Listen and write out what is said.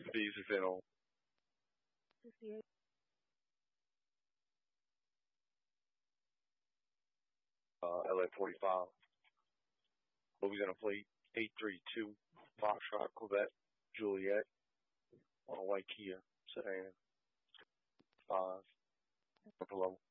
Visa Zeno, 58. LA 45. Louisiana plate 832, Foxtrot, Quebec, Juliet, on a white Kia sedan, 5, upper level.